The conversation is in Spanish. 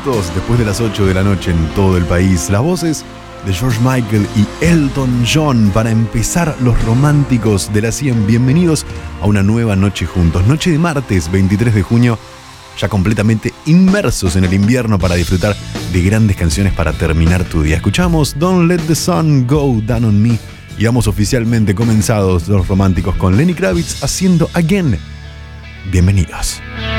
minutos después de las 8 de la noche en todo el país. Las voces de George Michael y Elton John para empezar los románticos de la 100. Bienvenidos a una nueva noche juntos. Noche de martes 23 de junio, ya completamente inmersos en el invierno para disfrutar de grandes canciones para terminar tu día. Escuchamos Don't Let the Sun Go Down on Me y damos oficialmente comenzados los románticos con Lenny Kravitz haciendo Again. Bienvenidos.